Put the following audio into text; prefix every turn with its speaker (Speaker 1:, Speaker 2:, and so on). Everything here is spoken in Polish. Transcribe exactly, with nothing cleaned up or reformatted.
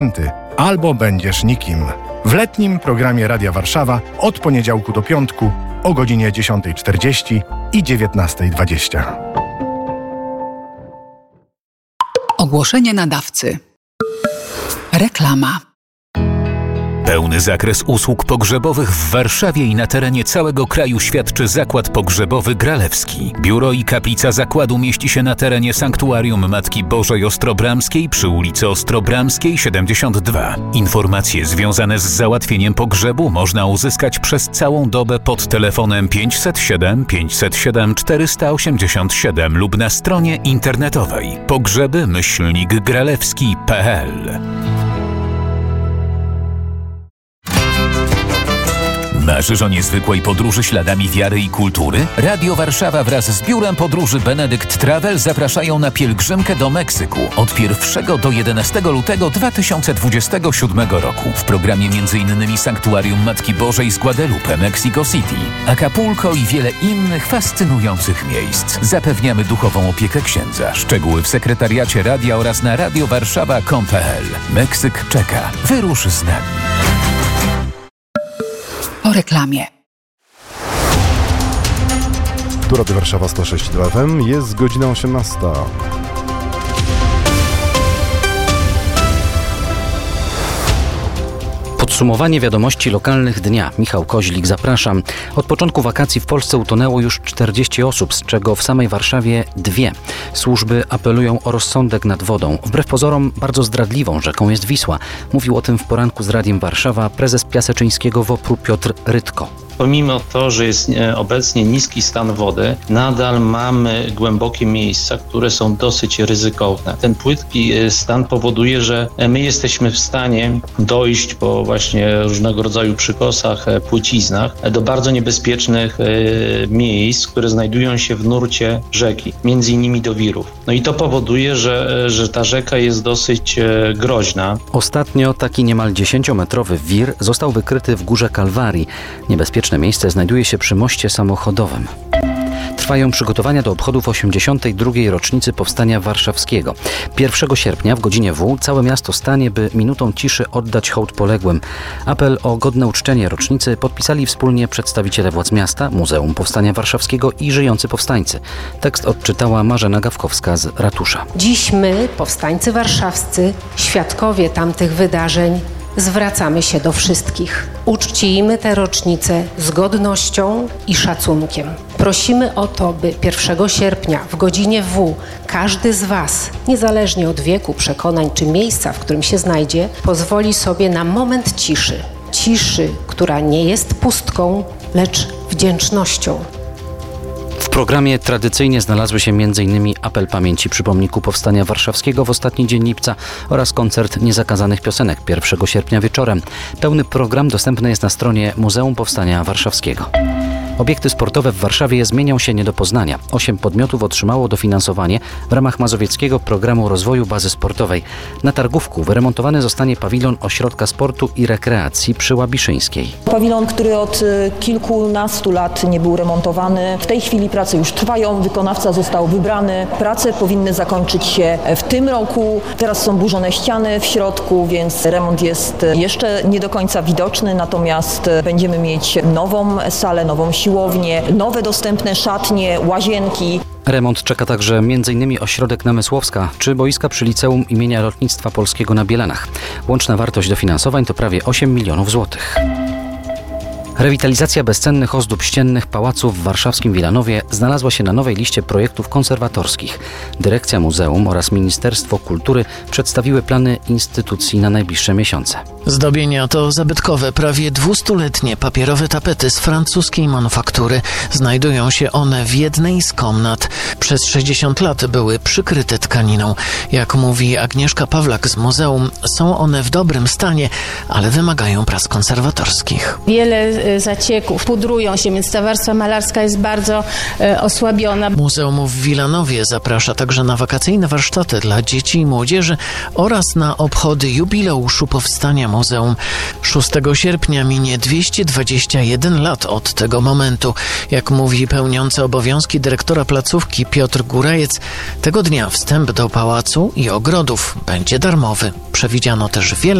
Speaker 1: albo będziesz nikim. W letnim programie Radia Warszawa od poniedziałku do piątku o godzinie dziesiąta czterdzieści i dziewiętnasta dwadzieścia.
Speaker 2: Ogłoszenie nadawcy. Reklama.
Speaker 3: Pełny zakres usług pogrzebowych w Warszawie i na terenie całego kraju świadczy Zakład Pogrzebowy Gralewski. Biuro i kaplica zakładu mieści się na terenie Sanktuarium Matki Bożej Ostrobramskiej przy ulicy Ostrobramskiej siedemdziesiąt dwa. Informacje związane z załatwieniem pogrzebu można uzyskać przez całą dobę pod telefonem pięćset siedem pięćset siedem czterysta osiemdziesiąt siedem lub na stronie internetowej pogrzeby myślnik gralewski kropka p l. Marzysz o niezwykłej podróży śladami wiary i kultury? Radio Warszawa wraz z Biurem Podróży Benedykt Travel zapraszają na pielgrzymkę do Meksyku od pierwszego do jedenastego lutego dwa tysiące dwudziestego siódmego roku. W programie m.in. Sanktuarium Matki Bożej z Guadalupe, Mexico City, Acapulco i wiele innych fascynujących miejsc. Zapewniamy duchową opiekę księdza. Szczegóły w sekretariacie radia oraz na radiowarszawa kropka com kropka p l. Meksyk czeka. Wyrusz z nami.
Speaker 2: Po reklamie.
Speaker 4: Tu Radio Warszawa sto sześć przecinek dwa F M, jest godzina osiemnasta.
Speaker 5: Podsumowanie wiadomości lokalnych dnia. Michał Koźlik, zapraszam. Od początku wakacji w Polsce utonęło już czterdzieści osób, z czego w samej Warszawie dwie. Służby apelują o rozsądek nad wodą. Wbrew pozorom bardzo zdradliwą rzeką jest Wisła. Mówił o tym w poranku z Radiem Warszawa prezes Piaseczyńskiego W O P R u Piotr Rytko.
Speaker 6: Pomimo to, że jest obecnie niski stan wody, nadal mamy głębokie miejsca, które są dosyć ryzykowne. Ten płytki stan powoduje, że my jesteśmy w stanie dojść po właśnie różnego rodzaju przykosach, płyciznach do bardzo niebezpiecznych miejsc, które znajdują się w nurcie rzeki, między innymi do wirów. No i to powoduje, że, że ta rzeka jest dosyć groźna.
Speaker 5: Ostatnio taki niemal dziesięciometrowy wir został wykryty w Górze Kalwarii. Niebezpieczne miejsce znajduje się przy moście samochodowym. Trwają przygotowania do obchodów osiemdziesiątej drugiej rocznicy Powstania Warszawskiego. pierwszego sierpnia w godzinie W całe miasto stanie, by minutą ciszy oddać hołd poległym. Apel o godne uczczenie rocznicy podpisali wspólnie przedstawiciele władz miasta, Muzeum Powstania Warszawskiego i żyjący powstańcy. Tekst odczytała Marzena Gawkowska z ratusza.
Speaker 7: Dziś my, powstańcy warszawscy, świadkowie tamtych wydarzeń, zwracamy się do wszystkich. Uczcijmy tę rocznicę z godnością i szacunkiem. Prosimy o to, by pierwszego sierpnia w godzinie W każdy z Was, niezależnie od wieku, przekonań czy miejsca, w którym się znajdzie, pozwoli sobie na moment ciszy. Ciszy, która nie jest pustką, lecz wdzięcznością.
Speaker 5: W programie tradycyjnie znalazły się m.in. apel pamięci przy pomniku Powstania Warszawskiego w ostatni dzień lipca oraz koncert niezakazanych piosenek pierwszego sierpnia wieczorem. Pełny program dostępny jest na stronie Muzeum Powstania Warszawskiego. Obiekty sportowe w Warszawie zmienią się nie do poznania. Osiem podmiotów otrzymało dofinansowanie w ramach Mazowieckiego Programu Rozwoju Bazy Sportowej. Na Targówku wyremontowany zostanie pawilon Ośrodka Sportu i Rekreacji przy Łabiszyńskiej.
Speaker 8: Pawilon, który od kilkunastu lat nie był remontowany. W tej chwili prace już trwają, wykonawca został wybrany. Prace powinny zakończyć się w tym roku. Teraz są burzone ściany w środku, więc remont jest jeszcze nie do końca widoczny, natomiast będziemy mieć nową salę, nową siłownię, nowe dostępne szatnie, łazienki.
Speaker 5: Remont czeka także m.in. ośrodek Namysłowska czy boiska przy Liceum imienia Lotnictwa Polskiego na Bielanach. Łączna wartość dofinansowań to prawie osiem milionów złotych. Rewitalizacja bezcennych ozdób ściennych pałacu w warszawskim Wilanowie znalazła się na nowej liście projektów konserwatorskich. Dyrekcja Muzeum oraz Ministerstwo Kultury przedstawiły plany instytucji na najbliższe miesiące.
Speaker 9: Zdobienia to zabytkowe, prawie dwustuletnie papierowe tapety z francuskiej manufaktury. Znajdują się one w jednej z komnat. Przez sześćdziesiąt lat były przykryte tkaniną. Jak mówi Agnieszka Pawlak z muzeum, są one w dobrym stanie, ale wymagają prac konserwatorskich.
Speaker 10: Wiele zacieków, pudrują się, więc ta warstwa malarska jest bardzo osłabiona.
Speaker 9: Muzeum w Wilanowie zaprasza także na wakacyjne warsztaty dla dzieci i młodzieży oraz na obchody jubileuszu powstania muzeum. szóstego sierpnia minie dwieście dwadzieścia jeden lat od tego momentu. Jak mówi pełniący obowiązki dyrektora placówki Piotr Górajec, tego dnia wstęp do pałacu i ogrodów będzie darmowy. Przewidziano też wiele